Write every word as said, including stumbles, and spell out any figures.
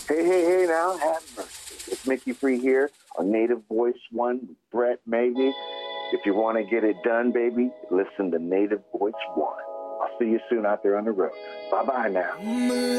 Hey, hey, hey, now, have mercy. It's Mickey Free here on Native Voice One, Brett, maybe. If you want to get it done, baby, listen to Native Voice One. I'll see you soon out there on the road. Bye-bye now.